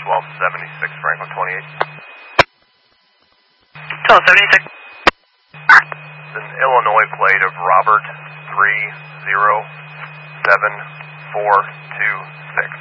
1276 Franklin 28. 1276. It's an Illinois plate of Robert 307426.